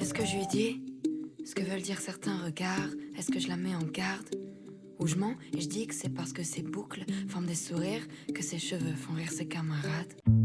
Est-ce que je lui dis ce que veulent dire certains regards? Est-ce que je la mets en garde? Ou je mens et je dis que c'est parce que ses boucles forment des sourires que ses cheveux font rire ses camarades?